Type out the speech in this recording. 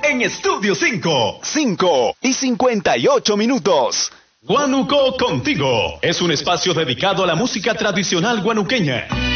en Estudio 5. 5:58. Guanuco Contigo es un espacio dedicado a la música tradicional guanuqueña.